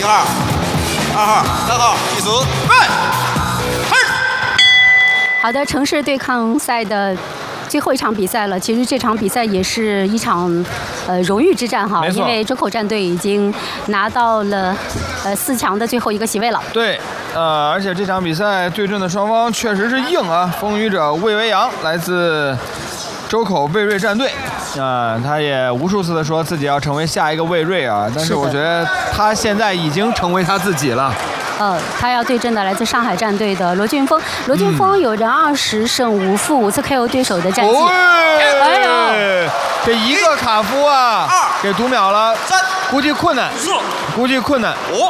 02、2号、3号计时，备，开始。 好的，城市对抗赛的最后一场比赛了。其实这场比赛也是一场荣誉之战哈，因为周口战队已经拿到了4强的最后一个席位了。 对，而且这场比赛对阵的双方确实是硬啊，风雨者魏维扬来自周口魏睿战队。他也无数次的说自己要成为下一个魏睿啊，但是我觉得他现在已经成为他自己了。 他要对阵的来自上海战队的罗俊峰。罗俊峰有着20胜5负5次 KO 对手的战绩。 哎呦，这一个卡夫啊，给读秒了，估计困难，估计困难。5、